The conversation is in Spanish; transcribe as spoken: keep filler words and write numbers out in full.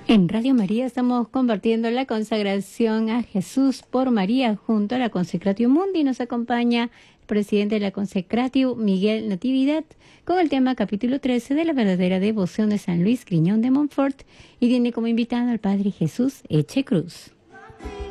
En Radio María estamos compartiendo la consagración a Jesús por María junto a la Consecratio Mundi. Nos acompaña el presidente de la Consecratio, Miguel Natividad, con el tema capítulo trece de la verdadera devoción de San Luis Griñón de Montfort, y tiene como invitado al Padre Jesús Echecruz.